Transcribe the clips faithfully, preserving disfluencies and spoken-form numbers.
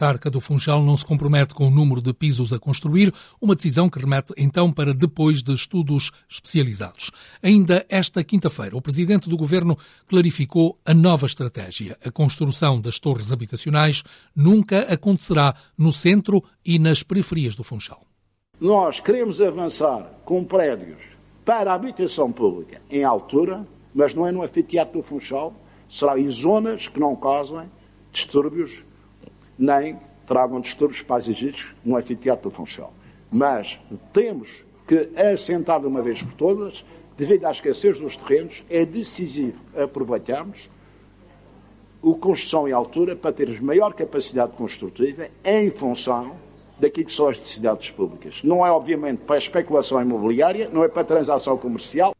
autarca do Funchal não se compromete com o número de pisos a construir, uma decisão que remete então para depois de estudos especializados. Ainda esta quinta-feira, o presidente do governo clarificou a nova estratégia. A construção das torres habitacionais nunca acontecerá no centro e nas periferias do Funchal. Nós queremos avançar com prédios para a habitação pública em altura, mas não é no anfiteatro do Funchal, será em zonas que não causem distúrbios, nem tragam distúrbios paisagísticos no anfiteatro do Funchal. Mas temos que assentar de uma vez por todas, devido à escassez dos terrenos, é decisivo aproveitarmos a construção em altura para termos maior capacidade construtiva em função daquilo que são as necessidades públicas. Não é, obviamente, para a especulação imobiliária, não é para a transação comercial.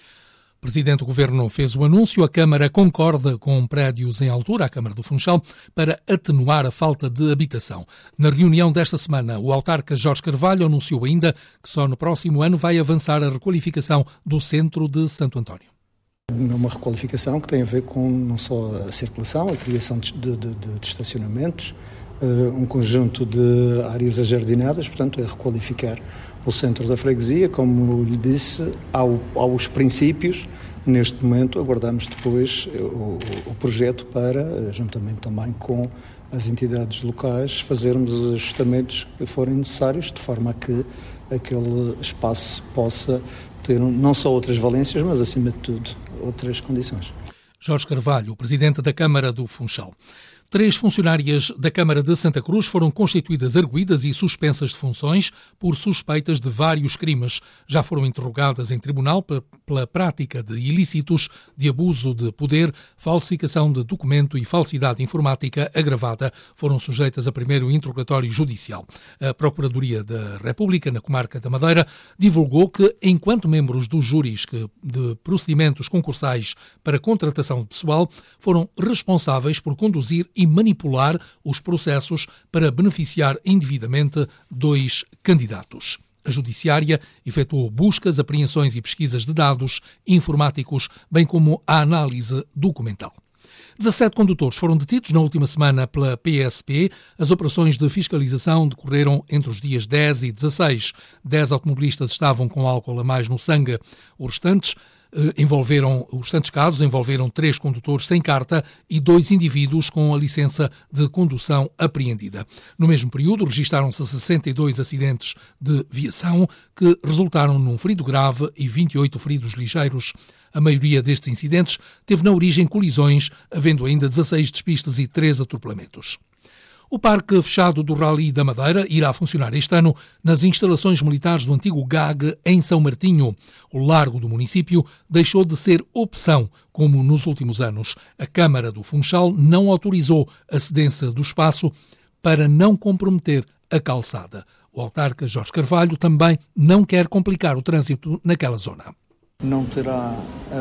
O Presidente do Governo fez o anúncio. A Câmara concorda com prédios em altura, a Câmara do Funchal, para atenuar a falta de habitação. Na reunião desta semana, o autarca Jorge Carvalho anunciou ainda que só no próximo ano vai avançar a requalificação do centro de Santo António. Uma requalificação que tem a ver com não só a circulação, a criação de, de, de, de estacionamentos, um conjunto de áreas ajardinadas, portanto é requalificar o centro da freguesia, como lhe disse, ao, aos princípios. Neste momento aguardamos depois o, o projeto para, juntamente também com as entidades locais, fazermos os ajustamentos que forem necessários, de forma a que aquele espaço possa ter não só outras valências, mas acima de tudo outras condições. Jorge Carvalho, presidente da Câmara do Funchal. Três funcionárias da Câmara de Santa Cruz foram constituídas arguidas e suspensas de funções por suspeitas de vários crimes. Já foram interrogadas em tribunal pela prática de ilícitos de abuso de poder, falsificação de documento e falsidade informática agravada. Foram sujeitas a primeiro interrogatório judicial. A Procuradoria da República, na comarca da Madeira, divulgou que, enquanto membros dos júris de procedimentos concursais para contratação de pessoal, foram responsáveis por conduzir e manipular os processos para beneficiar indevidamente dois candidatos. A Judiciária efetuou buscas, apreensões e pesquisas de dados informáticos, bem como a análise documental. dezassete condutores foram detidos na última semana pela P S P. As operações de fiscalização decorreram entre os dias dez e dezasseis. dez automobilistas estavam com álcool a mais no sangue. Os restantes Envolveram, os tantos casos envolveram três condutores sem carta e dois indivíduos com a licença de condução apreendida. No mesmo período, registaram-se sessenta e dois acidentes de viação que resultaram num ferido grave e vinte e oito feridos ligeiros. A maioria destes incidentes teve na origem colisões, havendo ainda dezasseis despistes e três atropelamentos. O Parque Fechado do Rally da Madeira irá funcionar este ano nas instalações militares do antigo G A G em São Martinho. O largo do município deixou de ser opção, como nos últimos anos. A Câmara do Funchal não autorizou a cedência do espaço para não comprometer a calçada. O autarca Jorge Carvalho também não quer complicar o trânsito naquela zona. Não terá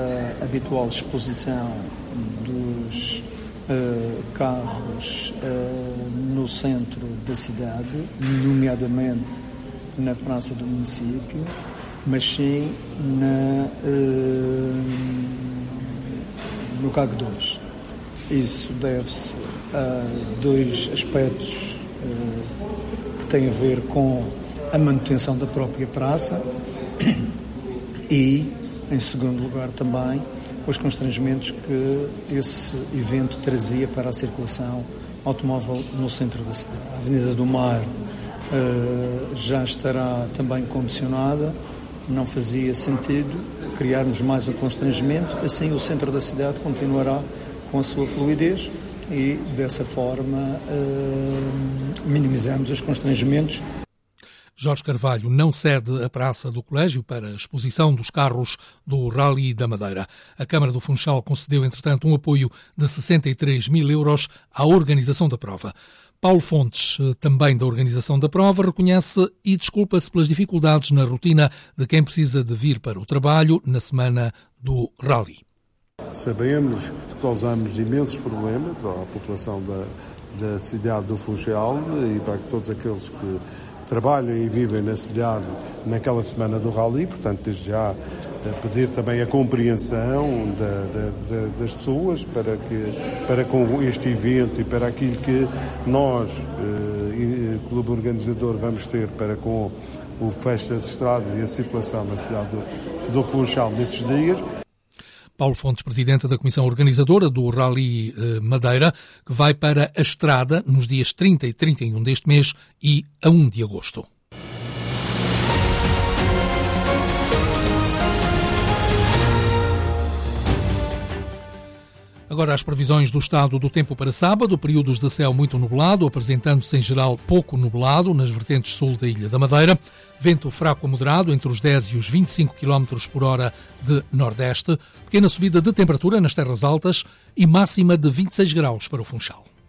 a habitual exposição dos Uh, carros uh, no centro da cidade, nomeadamente na praça do município, mas sim na, uh, no C A G dois. Isso deve-se a dois aspectos uh, que têm a ver com a manutenção da própria praça e, em segundo lugar, também os constrangimentos que esse evento trazia para a circulação automóvel no centro da cidade. A Avenida do Mar uh, já estará também condicionada, não fazia sentido criarmos mais um constrangimento, assim o centro da cidade continuará com a sua fluidez e, dessa forma, uh, minimizamos os constrangimentos. Jorge Carvalho não cede a Praça do Colégio para a exposição dos carros do Rally da Madeira. A Câmara do Funchal concedeu, entretanto, um apoio de sessenta e três mil euros à organização da prova. Paulo Fontes, também da organização da prova, reconhece e desculpa-se pelas dificuldades na rotina de quem precisa de vir para o trabalho na semana do Rally. Sabemos que causamos imensos problemas à população da, da cidade do Funchal e para todos aqueles que trabalham e vivem na cidade naquela semana do Rally, portanto, desde já pedir também a compreensão da, da, da, das pessoas para, que, para com este evento e para aquilo que nós, eh, clube organizador, vamos ter para com o fecho das estradas e a circulação na cidade do, do Funchal nesses dias. Paulo Fontes, presidente da comissão organizadora do Rally Madeira, que vai para a estrada nos dias trinta e trinta e um deste mês e a um de agosto. Agora as previsões do estado do tempo para sábado, períodos de céu muito nublado, apresentando-se em geral pouco nublado nas vertentes sul da Ilha da Madeira, vento fraco a moderado entre os dez e os vinte e cinco quilómetros por hora de nordeste, pequena subida de temperatura nas terras altas e máxima de vinte e seis graus para o Funchal.